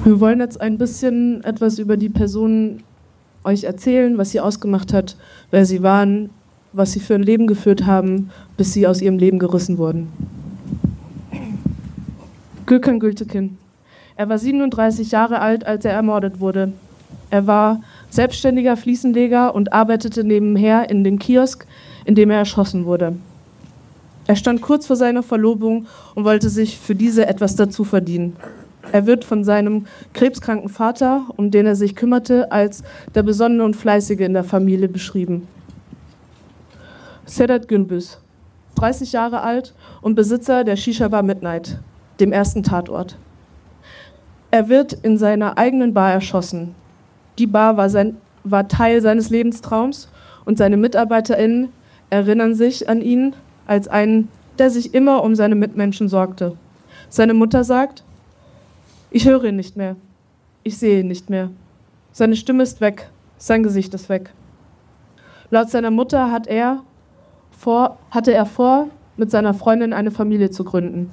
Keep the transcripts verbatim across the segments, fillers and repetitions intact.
Wir wollen jetzt ein bisschen etwas über die Person euch erzählen, was sie ausgemacht hat, wer sie waren, was sie für ein Leben geführt haben, bis sie aus ihrem Leben gerissen wurden. Gülkan Gültekin. Er war siebenunddreißig Jahre alt, als er ermordet wurde. Er war selbstständiger Fliesenleger und arbeitete nebenher in dem Kiosk, in dem er erschossen wurde. Er stand kurz vor seiner Verlobung und wollte sich für diese etwas dazu verdienen. Er wird von seinem krebskranken Vater, um den er sich kümmerte, als der Besonnene und Fleißige in der Familie beschrieben. Sedat Gündüz, dreißig Jahre alt und Besitzer der Shisha Bar Midnight, dem ersten Tatort. Er wird in seiner eigenen Bar erschossen. Die Bar war, sein, war Teil seines Lebenstraums und seine MitarbeiterInnen erinnern sich an ihn als einen, der sich immer um seine Mitmenschen sorgte. Seine Mutter sagt: Ich höre ihn nicht mehr. Ich sehe ihn nicht mehr. Seine Stimme ist weg. Sein Gesicht ist weg. Laut seiner Mutter hat er vor, hatte er vor, mit seiner Freundin eine Familie zu gründen.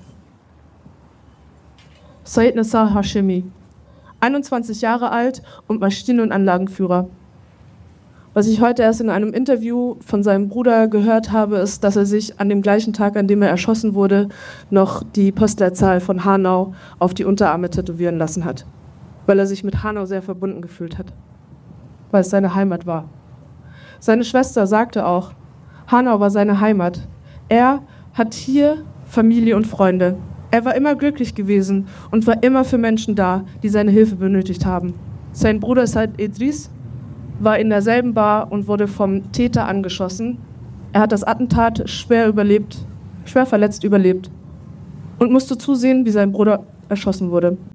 Said Nassar Hashemi, einundzwanzig Jahre alt und Maschinen- und Anlagenführer. Was ich heute erst in einem Interview von seinem Bruder gehört habe, ist, dass er sich an dem gleichen Tag, an dem er erschossen wurde, noch die Postleitzahl von Hanau auf die Unterarme tätowieren lassen hat, weil er sich mit Hanau sehr verbunden gefühlt hat, weil es seine Heimat war. Seine Schwester sagte auch, Hanau war seine Heimat. Er hat hier Familie und Freunde. Er war immer glücklich gewesen und war immer für Menschen da, die seine Hilfe benötigt haben. Sein Bruder Said Idris war in derselben Bar und wurde vom Täter angeschossen. Er hat das Attentat schwer überlebt, schwer verletzt überlebt und musste zusehen, wie sein Bruder erschossen wurde.